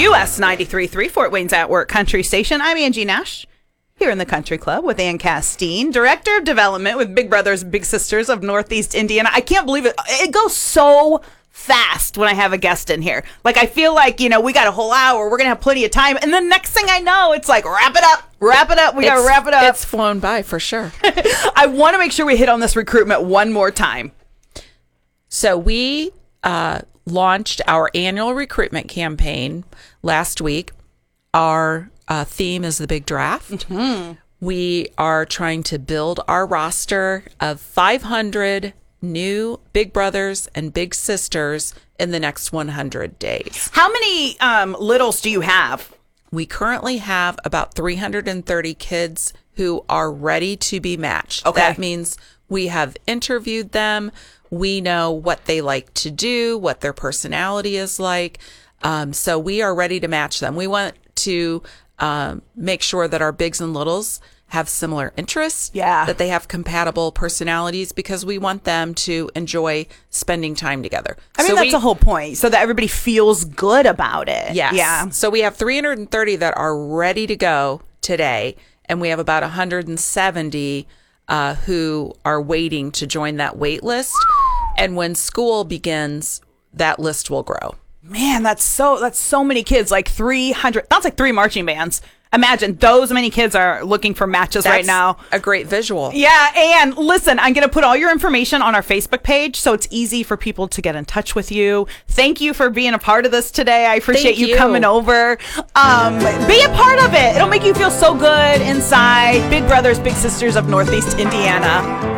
US 93.3 Fort Wayne's At Work Country Station. I'm Angie Nash, here in the Country Club with Ann Castine, Director of Development with Big Brothers Big Sisters of Northeast Indiana. I can't believe it. It goes so fast when I have a guest in here. Like, I feel like, we got a whole hour. We're going to have plenty of time. And the next thing I know, it's like, wrap it up. We got to wrap it up. It's flown by for sure. I want to make sure we hit on this recruitment one more time. So we launched our annual recruitment campaign last week. Our theme is the Big Draft. Mm-hmm. We are trying to build our roster of 500 new Big Brothers and Big Sisters in the next 100 days. How many littles do you have? We currently have about 330 kids who are ready to be matched. Okay. That means we have interviewed them. We know what they like to do, what their personality is like. So we are ready to match them. We want to make sure that our bigs and littles have similar interests, that they have compatible personalities, because we want them to enjoy spending time together. I mean, that's the whole point, so that everybody feels good about it. Yes. Yeah. So we have 330 that are ready to go today, and we have about 170 who are waiting to join that wait list. And when school begins, that list will grow. Man, that's so many kids, like 300. That's like 3 marching bands. Imagine those many kids are looking for matches right now. A great visual. Yeah, and listen, I'm going to put all your information on our Facebook page, so it's easy for people to get in touch with you. Thank you for being a part of this today. I appreciate you coming over. Be a part of it. It'll make you feel so good inside. Big Brothers, Big Sisters of Northeast Indiana.